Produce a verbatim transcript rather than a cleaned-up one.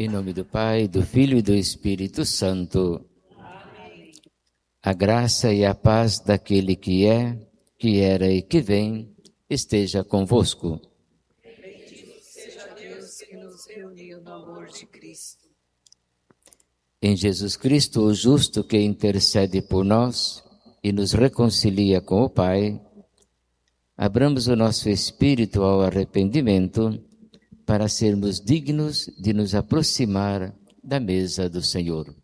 Em nome do Pai, do Filho e do Espírito Santo. Amém. A graça e a paz daquele que é, que era e que vem, esteja convosco. Bendito seja Deus que nos reuniu no amor de Cristo. Em Jesus Cristo, o justo que intercede por nós e nos reconcilia com o Pai, abramos o nosso espírito ao arrependimento para sermos dignos de nos aproximar da mesa do Senhor.